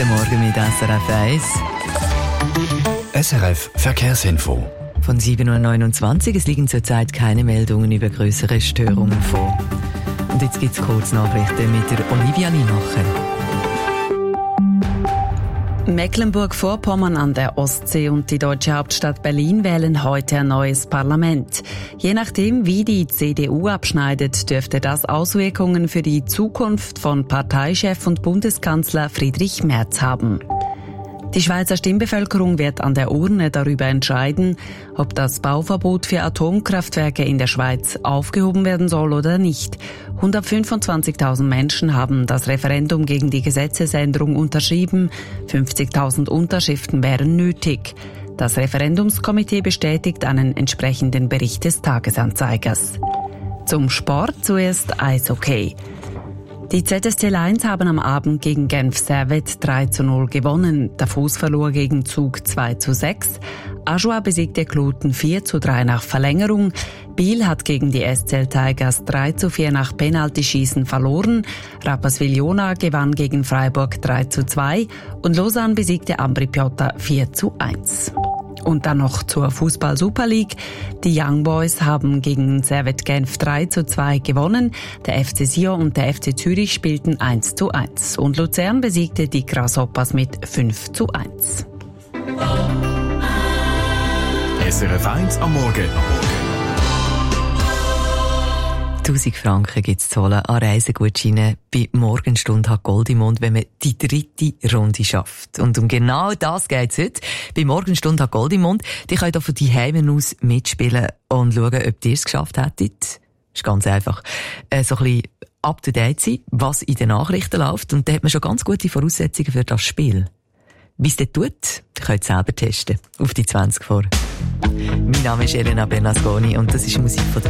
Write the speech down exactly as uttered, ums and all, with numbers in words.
Morgen mit S R F eins. S R F Verkehrsinfo. Von sieben Uhr neunundzwanzig. Es liegen zurzeit keine Meldungen über größere Störungen vor. Und jetzt gibt es Kurznachrichten mit der Olivia Limacher. Mecklenburg-Vorpommern an der Ostsee und die deutsche Hauptstadt Berlin wählen heute ein neues Parlament. Je nachdem, wie die C D U abschneidet, dürfte das Auswirkungen für die Zukunft von Parteichef und Bundeskanzler Friedrich Merz haben. Die Schweizer Stimmbevölkerung wird an der Urne darüber entscheiden, ob das Bauverbot für Atomkraftwerke in der Schweiz aufgehoben werden soll oder nicht. hundertfünfundzwanzigtausend Menschen haben das Referendum gegen die Gesetzesänderung unterschrieben. fünfzigtausend Unterschriften wären nötig. Das Referendumskomitee bestätigt einen entsprechenden Bericht des Tagesanzeigers. Zum Sport zuerst Eishockey. Die Z S C Lions haben am Abend gegen Genf Servette drei zu null gewonnen. Der Fuss verlor gegen Zug zwei zu sechs. Ajoie besiegte Gluten vier zu drei nach Verlängerung. Biel hat gegen die S C L Tigers drei zu vier nach Penaltyschießen verloren. Rapperswil-Jona gewann gegen Freiburg drei zu zwei. Und Lausanne besiegte Ambri Piotta vier zu eins. Und dann noch zur Fußball-Super League. Die Young Boys haben gegen Servette Genf drei zu zwei gewonnen. Der F C Sion und der F C Zürich spielten eins zu eins. Und Luzern besiegte die Grasshoppers mit fünf zu eins. S R F eins am Morgen. tausend Franken gibt es zu holen an Reisegutscheinen bei Morgenstunde hat Goldimond, wenn man die dritte Runde schafft. Und um genau das geht es heute. Bei Morgenstunde hat Goldimond. Die könnt auch von daheim aus mitspielen und schauen, ob ihr es geschafft hättet. Ist ganz einfach. Äh, so ein bisschen up to date sein, was in den Nachrichten läuft. Und da hat man schon ganz gute Voraussetzungen für das Spiel. Wie es dort tut, könnt ihr selber testen. Auf die zwanzig vor. Mein Name ist Elena Bernasconi und das ist Musik von der